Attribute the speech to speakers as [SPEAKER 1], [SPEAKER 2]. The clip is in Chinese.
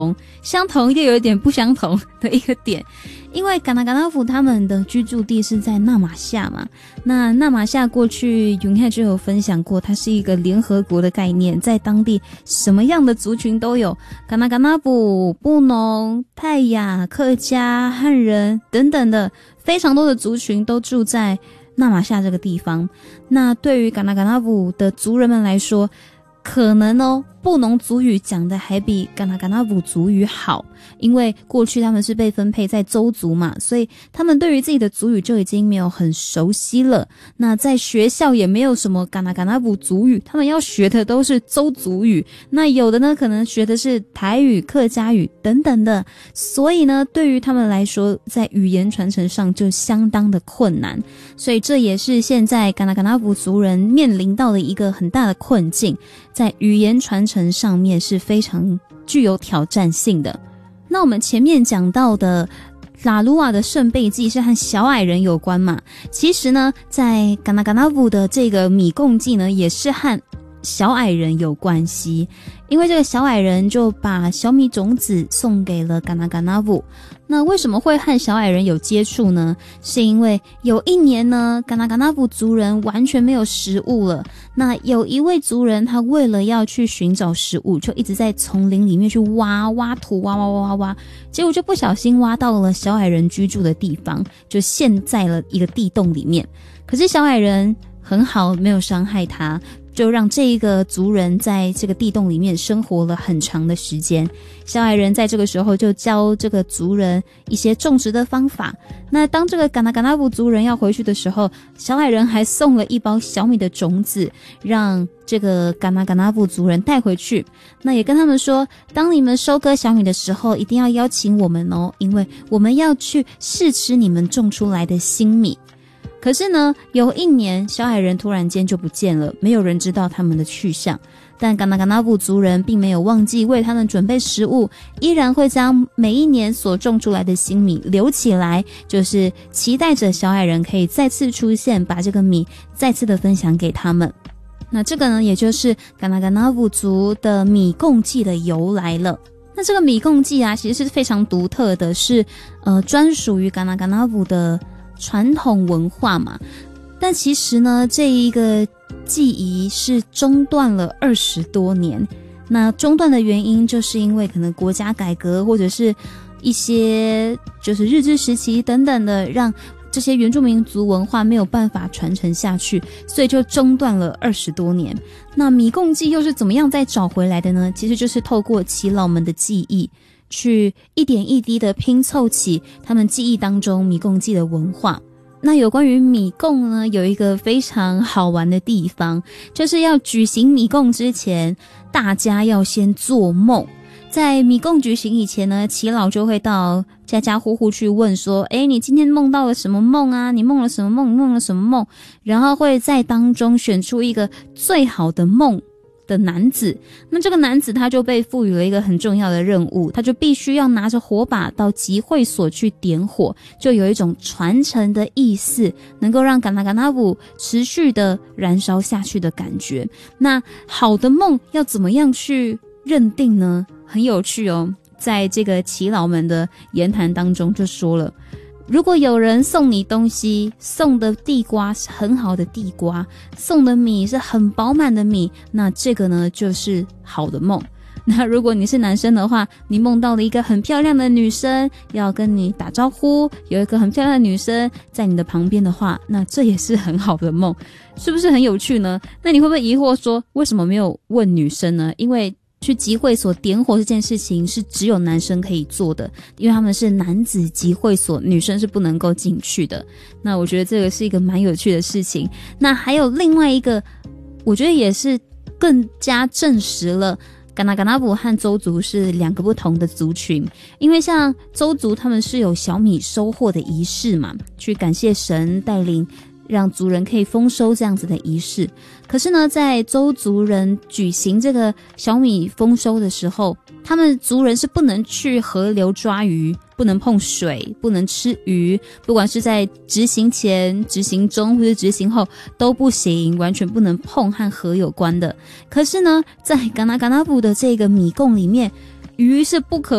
[SPEAKER 1] 相同又有一点不相同的一个点。因为嘎纳嘎纳夫他们的居住地是在纳马夏嘛，那纳马夏过去永汉就有分享过，它是一个联合国的概念，在当地什么样的族群都有，嘎纳嘎纳夫、布农、泰雅、客家、汉人等等的非常多的族群都住在纳马夏这个地方。那对于嘎纳嘎纳夫的族人们来说，可能布农族语讲的还比嘎纳嘎纳夫族语好，因为过去他们是被分配在邹族嘛，所以他们对于自己的族语就已经没有很熟悉了。那在学校也没有什么嘎纳嘎纳夫族语，他们要学的都是邹族语，那有的呢可能学的是台语、客家语等等的，所以呢对于他们来说在语言传承上就相当的困难，所以这也是现在嘎纳嘎纳夫族人面临到的一个很大的困境，在语言传承上面是非常具有挑战性的。那我们前面讲到的拉鲁瓦的圣贝祭是和小矮人有关嘛，其实呢在嘎纳嘎纳夫的这个米贡祭呢也是和小矮人有关系，因为这个小矮人就把小米种子送给了嘎纳嘎纳夫。那为什么会和小矮人有接触呢？是因为有一年呢嘎纳嘎纳夫族人完全没有食物了，那有一位族人他为了要去寻找食物，就一直在丛林里面去挖土，挖，结果就不小心挖到了小矮人居住的地方，就陷在了一个地洞里面。可是小矮人很好，没有伤害他，就让这一个族人在这个地洞里面生活了很长的时间。小矮人在这个时候就教这个族人一些种植的方法。那当这个嘎纳嘎纳夫族人要回去的时候，小矮人还送了一包小米的种子，让这个嘎纳嘎纳夫族人带回去。那也跟他们说，当你们收割小米的时候，一定要邀请我们哦，因为我们要去试吃你们种出来的新米。可是呢，有一年小矮人突然间就不见了，没有人知道他们的去向。但嘎纳嘎纳夫族人并没有忘记为他们准备食物，依然会将每一年所种出来的新米留起来，就是期待着小矮人可以再次出现，把这个米再次的分享给他们。那这个呢，也就是嘎纳嘎纳夫族的米贡祭的由来了。那这个米贡祭啊，其实是非常独特的，是专属于嘎纳嘎纳夫的传统文化嘛。但其实呢，这一个祭仪是中断了20多年。那中断的原因就是因为可能国家改革，或者是一些就是日治时期等等的，让这些原住民族文化没有办法传承下去，所以就中断了20多年。那米贡祭又是怎么样再找回来的呢？其实就是透过耆老们的记忆，去一点一滴的拼凑起他们记忆当中米贡祭的文化。那有关于米贡呢，有一个非常好玩的地方，就是要举行米贡之前，大家要先做梦。在米贡举行以前呢，耆老就会到家家户户去问说，你今天梦到了什么梦啊？你梦了什么梦？你梦了什么梦？然后会在当中选出一个最好的梦的男子。那这个男子他就被赋予了一个很重要的任务，他就必须要拿着火把到集会所去点火，就有一种传承的意思，能够让嘎纳嘎纳夫持续的燃烧下去的感觉。那好的梦要怎么样去认定呢？很有趣哦，在这个耆老们的言谈当中就说了，如果有人送你东西，送的地瓜是很好的地瓜，送的米是很饱满的米，那这个呢就是好的梦。那如果你是男生的话，你梦到了一个很漂亮的女生要跟你打招呼，有一个很漂亮的女生在你的旁边的话，那这也是很好的梦，是不是很有趣呢？那你会不会疑惑说，为什么没有问女生呢？因为去集会所点火这件事情是只有男生可以做的，因为他们是男子集会所，女生是不能够进去的。那我觉得这个是一个蛮有趣的事情。那还有另外一个，我觉得也是更加证实了嘎纳嘎纳夫和邹族是两个不同的族群。因为像邹族他们是有小米收获的仪式嘛，去感谢神带领让族人可以丰收这样子的仪式。可是呢，在邹族人举行这个小米丰收的时候，他们族人是不能去河流抓鱼，不能碰水，不能吃鱼，不管是在执行前、执行中或者执行后都不行，完全不能碰和河有关的。可是呢，在嘎纳嘎纳夫的这个米贡里面， 鱼是不可